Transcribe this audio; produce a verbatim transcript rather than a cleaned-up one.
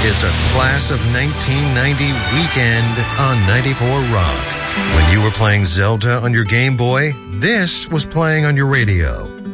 It's a class of nineteen ninety weekend on ninety-four Rock. When you were playing Zelda on your Game Boy, this was playing on your radio.